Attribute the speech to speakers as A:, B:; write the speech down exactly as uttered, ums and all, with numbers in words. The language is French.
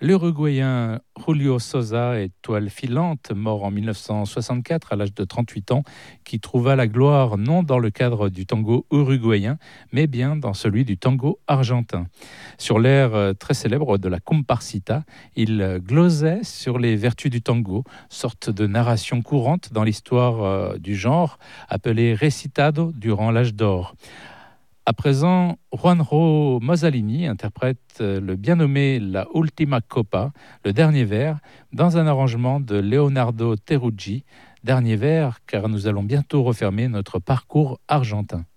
A: L'Uruguayen Julio Sosa, étoile filante, mort en mille neuf cent soixante-quatre à l'âge de trente-huit ans, qui trouva la gloire non dans le cadre du tango uruguayen, mais bien dans celui du tango argentin. Sur l'air euh, très célèbre de la Comparsita, il euh, glosait sur les vertus du tango, sorte de narration courante dans l'histoire euh, du genre, appelée recitado durant l'âge d'or. À présent, Juanjo Mozzalini interprète euh, le bien nommé La Ultima Copa, le dernier vers, dans un arrangement de Leonardo Teruggi. Dernier vers, car nous allons bientôt refermer notre parcours argentin.